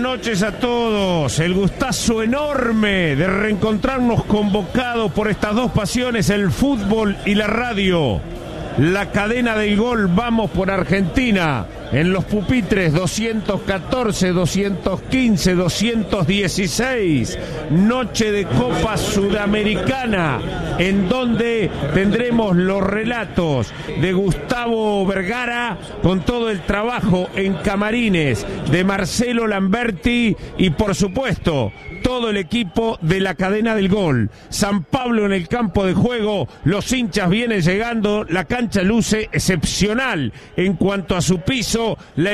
noches a todos. El gustazo enorme de reencontrarnos convocados por estas dos pasiones, el fútbol y la radio. La cadena del gol, vamos por Argentina. En los pupitres 214, 215, 216. Noche de Copa Sudamericana, en donde tendremos los relatos de Gustavo Vergara con todo el trabajo en camarines de Marcelo Lamberti y, por supuesto, todo el equipo de la cadena del gol. San Pablo en el campo de juego, los hinchas vienen llegando, la cancha luce excepcional en cuanto a su piso. La